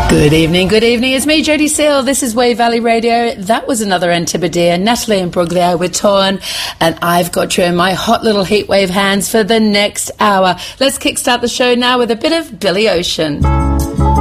Good evening. It's me, Jodie Seal. This is Wave Valley Radio. That was another Antipodean. Natalie and Bruglia with Torn, and I've got you in my hot little heatwave hands for the next hour. Let's kickstart the show now with a bit of Billy Ocean.